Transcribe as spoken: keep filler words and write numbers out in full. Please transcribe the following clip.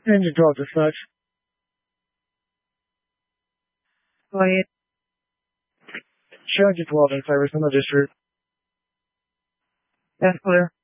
Engine twelve dispatch. Quiet. Show engine twelve in service in the district. That's clear.